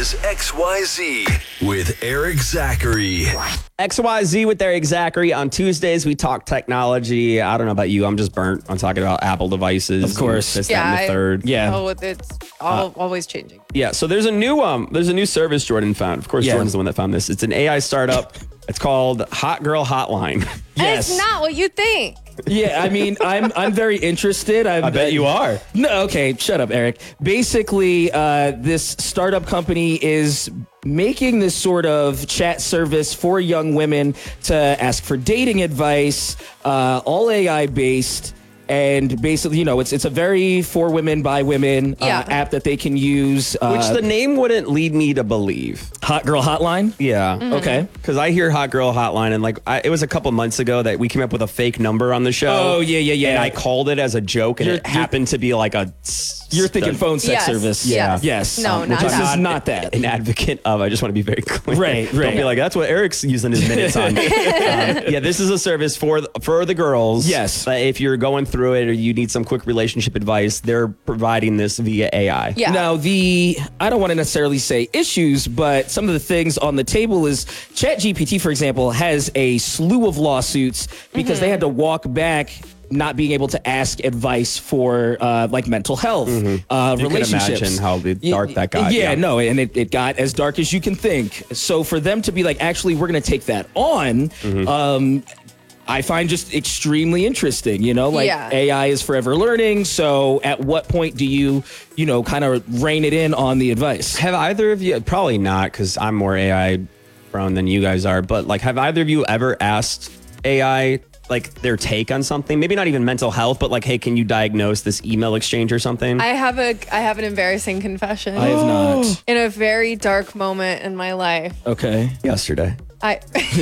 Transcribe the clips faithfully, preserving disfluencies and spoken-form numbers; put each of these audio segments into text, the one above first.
is X Y Z with Eric Zachary. X Y Z with Eric Zachary. On Tuesdays, we talk technology. I don't know about you. I'm just burnt on talking about Apple devices. Of course. This, Yeah, that, and the I- third. Yeah. Oh, it's all, always changing. Yeah, so there's a new um, there's a new service Jordan found. Of course, Yeah. Jordan's the one that found this. It's an A I startup. It's called Hot Girl Hotline. And Yes. it's not what you think. Yeah, I mean, I'm I'm very interested. I'm, I bet you are. No, okay, shut up, Eric. Basically, uh, this startup company is making this sort of chat service for young women to ask for dating advice, uh, all A I based. And basically, you know, it's it's a very for women by women uh, Yeah. app that they can use. Uh, Which the name wouldn't lead me to believe. Hot Girl Hotline. Yeah. Okay. Because I hear Hot Girl Hotline, and like I, it was a couple months ago that we came up with a fake number on the show. Oh, yeah, yeah, yeah. And I called it as a joke, and You're- it happened to be like a. You're thinking phone sex Yes, service. yes. Yes. No, Um, not This that. is not that. An advocate of. I just want to be very clear. Right, Don't right. be like that's what Eric's using his minutes on. um, yeah, this is a service for for the girls. Yes. Uh, if you're going through it or you need some quick relationship advice, they're providing this via A I. Yeah. Now, the, I don't want to necessarily say issues, but some of the things on the table is ChatGPT, for example, has a slew of lawsuits because they had to walk back not being able to ask advice for uh, like mental health, uh, You can relationships. imagine how dark that got, Yeah, yeah. no, and it, it got as dark as you can think. So for them to be like, actually, we're going to take that on, um, I find just extremely interesting, you know, like Yeah. A I is forever learning. So at what point do you, you know, kind of rein it in on the advice? Have either of you, probably not because I'm more A I prone than you guys are, but like have either of you ever asked A I like their take on something? Maybe not even mental health, but like, hey, can you diagnose this email exchange or something? I have a I have an embarrassing confession. I have not. In a very dark moment in my life, Okay. Yesterday. I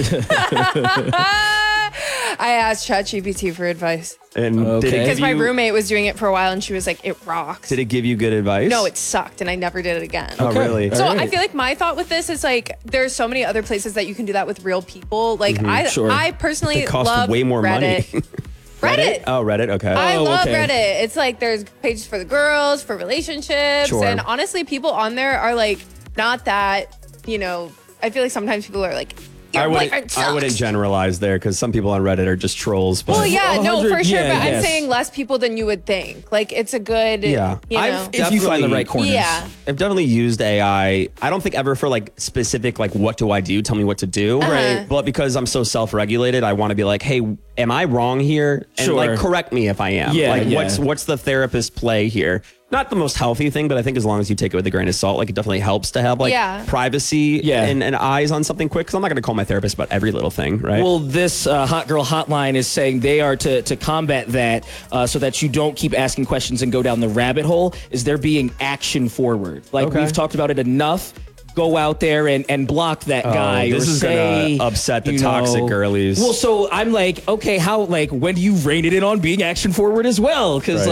I asked ChatGPT for advice And did Okay. it because give my you, roommate was doing it for a while and she was like, "It rocks." Did it give you good advice? No, it sucked, and I never did it again. Oh, really? All So right. I feel like my thought with this is like there's so many other places that you can do that with real people. Like I sure. I personally They cost love way more Reddit. money. Reddit. Oh, Reddit. Okay. I Oh, love okay. Reddit. It's like there's pages for the girls, for relationships, Sure. and honestly, people on there are like not that. You know, I feel like sometimes people are like, "Your I boyfriend wouldn't, sucks." I wouldn't generalize there because some people on Reddit are just trolls. But Well, yeah, A no, hundred- for sure. yeah, but I'm yes. saying less people than you would think. Like it's a good. Yeah. You know. I've If you find the Definitely- right corners. yeah. I've definitely used A I. I don't think ever for like specific, like, what do I do? Tell me what to do. Uh-huh. Right. But because I'm so self-regulated, I want to be like, hey, am I wrong here? And Sure. like, correct me if I am. Yeah, Like, yeah. what's what's the therapist play here? Not the most healthy thing, but I think as long as you take it with a grain of salt, like it definitely helps to have like Yeah. privacy Yeah. and, and eyes on something quick. Because I'm not going to call my therapist about every little thing, right? Well, this uh, Hot Girl Hotline is saying they are to, to combat that uh, so that you don't keep asking questions and go down the rabbit hole, is they're being action forward. Like Okay. we've talked about it enough. Go out there and, and block that guy. this or is gonna say, upset the you toxic know- girlies. Well, so I'm like, okay, how, like, when do you rein it in on being action forward as well? Because, Right.